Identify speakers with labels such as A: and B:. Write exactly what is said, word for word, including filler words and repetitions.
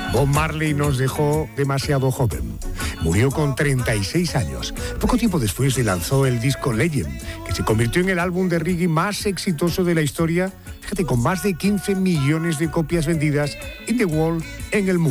A: Bob Marley nos dejó demasiado joven. Murió con treinta y seis años. Poco tiempo después se lanzó el disco Legend, que se convirtió en el álbum de reggae más exitoso de la historia, fíjate, con más de quince millones de copias vendidas in the world, en el mundo.